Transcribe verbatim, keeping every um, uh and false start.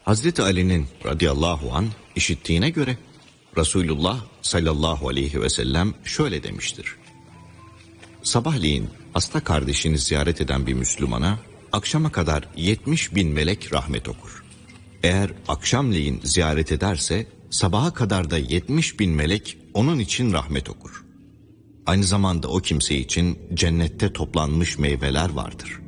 Hazreti Ali'nin radıyallahu an işittiğine göre Resulullah sallallahu aleyhi ve sellem şöyle demiştir. Sabahleyin hasta kardeşini ziyaret eden bir Müslümana akşama kadar yetmiş bin melek rahmet okur. Eğer akşamleyin ziyaret ederse sabaha kadar da yetmiş bin melek onun için rahmet okur. Aynı zamanda o kimse için cennette toplanmış meyveler vardır.